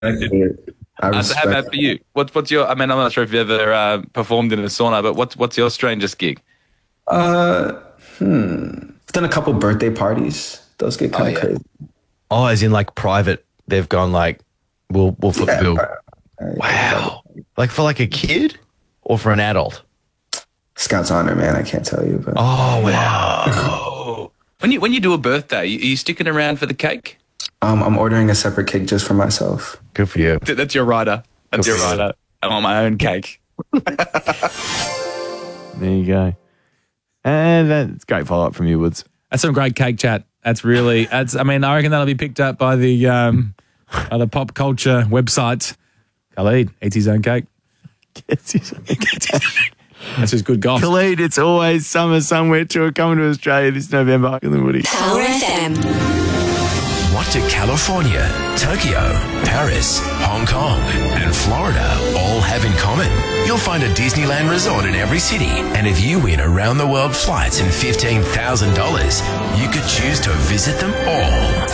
I How about respect. for you? What's your? I mean, I'm not sure if you ever performed in a sauna, but what's your strangest gig? Uh, I've done a couple birthday parties. Those get Oh kind of yeah. crazy. Oh, as in like private, they've gone like, we'll foot the Yeah, bill. private. Wow. Like for like a kid or for an adult? Scout's honor, man. I can't tell you, but Oh, wow. Oh. When you do a birthday, are you sticking around for the cake? I'm ordering a separate cake just for myself. Good for you. That's your rider. That's your rider. I want my own cake. There you go. And that's great follow up from you, Woods. That's some great cake chat. I mean, I reckon that'll be picked up by the pop culture website. Khalid eats his own cake. That's just good golf. Khalid, it's always summer somewhere tour coming to Australia this November in the Woody. Power FM. What do California, Tokyo, Paris, Hong Kong, and Florida all have in common? You'll find a Disneyland resort in every city. And if you win around the world flights and $15,000, you could choose to visit them all.